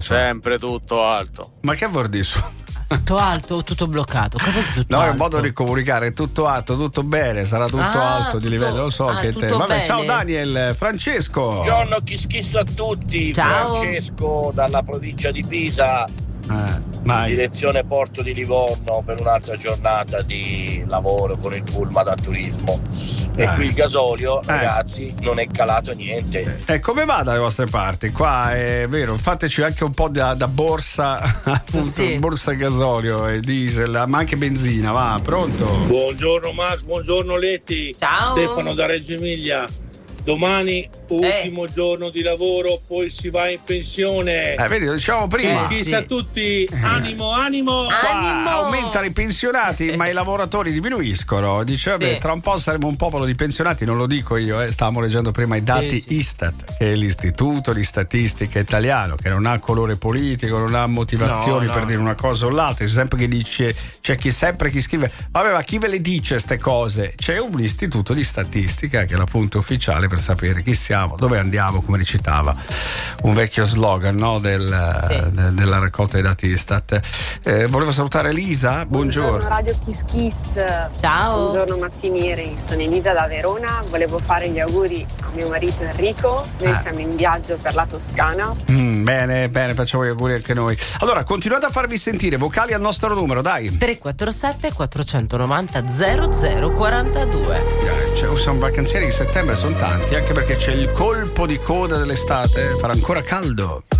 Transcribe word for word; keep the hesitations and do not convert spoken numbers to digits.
Sempre tutto alto. Ma che vuol dire su? Tutto alto o tutto bloccato? Che vuol dire tutto No, alto? è un modo di comunicare, tutto alto, tutto bene, sarà tutto Ah, alto di livello, lo so ah, che tutto te. Vabbè, bene. ciao Daniel, Francesco. Buongiorno, chi schisso a tutti. Ciao. Francesco dalla provincia di Pisa, Eh, vai. direzione Porto di Livorno, per un'altra giornata di lavoro con il pullman da turismo. E Eh. qui il gasolio, Eh. ragazzi, non è calato niente. E come va dalle vostre parti? Qua è vero, fateci anche un po' da, da borsa, appunto, Sì. borsa gasolio e diesel, ma anche benzina, va, pronto? Buongiorno Max, buongiorno Letti. Ciao. Stefano da Reggio Emilia. Domani ultimo giorno di lavoro, poi si va in pensione. Eh, vedi, lo dicevamo prima. Eh, sì. Chissà a tutti, animo, animo. Qua Animo! aumentano i pensionati, ma i lavoratori diminuiscono. Dice, vabbè, Sì. tra un po' saremo un popolo di pensionati, non lo dico io, eh. Stavamo leggendo prima i dati Sì, sì. Istat, che è l'istituto di statistica italiano, che non ha colore politico, non ha motivazioni No, no. per dire una cosa o l'altra. C'è sempre chi dice, c'è chi sempre chi scrive, vabbè, ma chi ve le dice queste cose? C'è un istituto di statistica che è la fonte ufficiale per sapere chi siamo, dove andiamo, come recitava un vecchio slogan, no, del, Sì. de- della raccolta dei dati Istat. Eh, volevo salutare Elisa, buongiorno. Radio Kiss Kiss. Ciao. Buongiorno mattinieri, sono Elisa da Verona, volevo fare gli auguri a mio marito Enrico, noi Ah. siamo in viaggio per la Toscana. Mm, bene, bene, facciamo gli auguri anche noi. Allora, continuate a farvi sentire, vocali al nostro numero, dai. tre quattro sette quattrocentonovanta zero zero quarantadue. Eh, Cioè, sono vacanzieri di settembre, sono tanti, anche perché c'è il colpo di coda dell'estate, farà ancora caldo.